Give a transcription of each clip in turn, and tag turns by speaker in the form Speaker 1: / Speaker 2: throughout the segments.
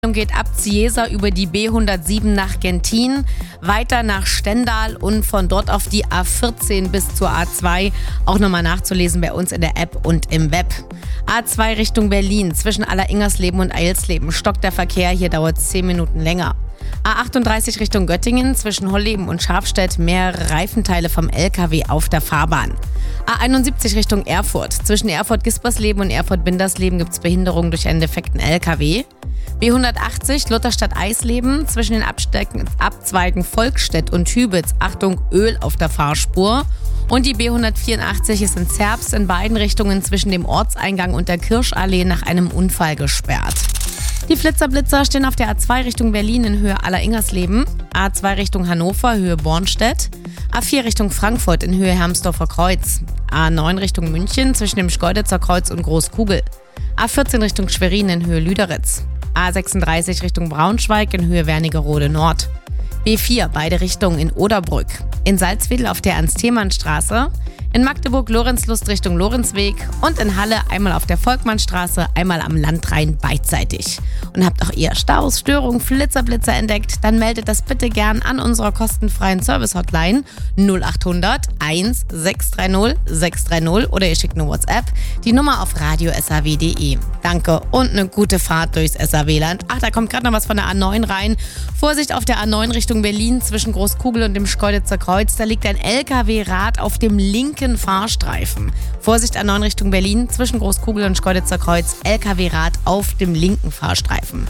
Speaker 1: Geht ab Cieza über die B107 nach Gentin, weiter nach Stendal und von dort auf die A14 bis zur A2. Auch nochmal nachzulesen bei uns in der App und im Web. A2 Richtung Berlin, zwischen Alleringersleben und Eilsleben stockt der Verkehr, hier dauert es 10 Minuten länger. A38 Richtung Göttingen, zwischen Holleben und Schafstedt mehrere Reifenteile vom LKW auf der Fahrbahn. A71 Richtung Erfurt, zwischen Erfurt-Gispersleben und Erfurt-Bindersleben gibt es Behinderungen durch einen defekten LKW. B180 Lutherstadt-Eisleben, zwischen den Abzweigen Volkstedt und Hübitz, Achtung, Öl auf der Fahrspur. Und die B184 ist in Zerbst in beiden Richtungen zwischen dem Ortseingang und der Kirschallee nach einem Unfall gesperrt. Die Flitzer-Blitzer stehen auf der A2 Richtung Berlin in Höhe Alleringersleben, A2 Richtung Hannover, Höhe Bornstedt, A4 Richtung Frankfurt in Höhe Hermsdorfer Kreuz, A9 Richtung München zwischen dem Schkeuditzer Kreuz und Großkugel, A14 Richtung Schwerin in Höhe Lüderitz, A36 Richtung Braunschweig in Höhe Wernigerode Nord, B4 beide Richtungen in Oderbrück, in Salzwedel auf der Ernst-Thälmann-Straße, in Magdeburg Lorenzlust Richtung Lorenzweg und in Halle einmal auf der Volkmannstraße, einmal am Landrhein beidseitig. Und habt auch ihr Staus, Störungen, Flitzer-Blitzer entdeckt, dann meldet das bitte gern an unserer kostenfreien Service-Hotline 0800 1630 630 oder ihr schickt eine WhatsApp, die Nummer auf radio.saw.de. Danke und eine gute Fahrt durchs SAW-Land. Ach, da kommt gerade noch was von der A9 rein. Vorsicht auf der A9 Richtung Berlin zwischen Großkugel und dem Schkeuditzer Kreuz. Da liegt ein LKW-Rad auf dem linken Fahrstreifen. Vorsicht A9 Richtung Berlin zwischen Großkugel und Schkeuditzer Kreuz. LKW-Rad auf dem linken Fahrstreifen.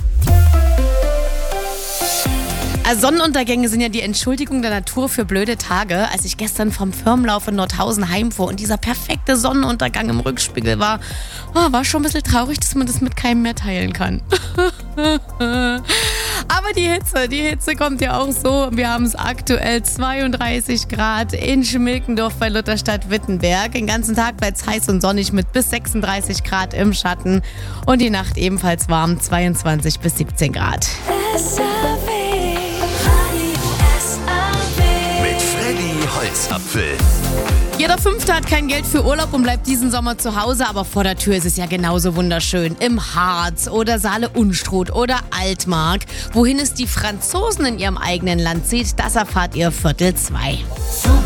Speaker 1: Sonnenuntergänge sind ja die Entschuldigung der Natur für blöde Tage. Als ich gestern vom Firmenlauf in Nordhausen heimfuhr und dieser perfekte Sonnenuntergang im Rückspiegel war, war schon ein bisschen traurig, dass man das mit keinem mehr teilen kann. Aber die Hitze kommt ja auch so. Wir haben es aktuell 32 Grad in Schmilkendorf bei Lutherstadt-Wittenberg. Den ganzen Tag bleibt es heiß und sonnig mit bis 36 Grad im Schatten. Und die Nacht ebenfalls warm, 22 bis 17 Grad.
Speaker 2: Holzapfel.
Speaker 1: Jeder Fünfte hat kein Geld für Urlaub und bleibt diesen Sommer zu Hause, aber vor der Tür ist es ja genauso wunderschön. Im Harz oder Saale-Unstrut oder Altmark. Wohin es die Franzosen in ihrem eigenen Land zieht, das erfahrt ihr Viertel 2.